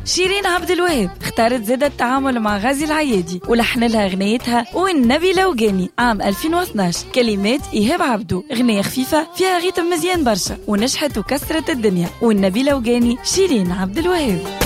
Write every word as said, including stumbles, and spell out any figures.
شيرين عبد الوهاب اختارت زادة التعامل مع غازي العيادي ولحن لها غنيتها والنبي لوقاني عام ألفين واثناش. كلمات إيهاب عبدو، غنية خفيفة فيها ريتم مزيان برشا ونجحت وكسرت الدنيا. والنبي لوقاني شيرين عبد الوهاب.